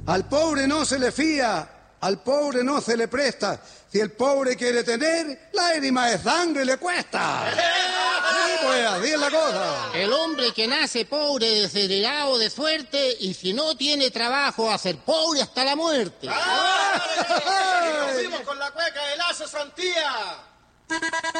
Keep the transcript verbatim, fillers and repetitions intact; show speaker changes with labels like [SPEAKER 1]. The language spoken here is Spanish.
[SPEAKER 1] Al pobre no se le fía, al pobre no se le presta. Si el pobre quiere tener, lágrima de sangre le cuesta. Sí, pues, así es la cosa.
[SPEAKER 2] El hombre que nace pobre, desheredado de suerte, y si no tiene trabajo, va a ser pobre hasta la muerte.
[SPEAKER 3] ¡Ah! ¡Nos fuimos con la cueca de Lazo Santía!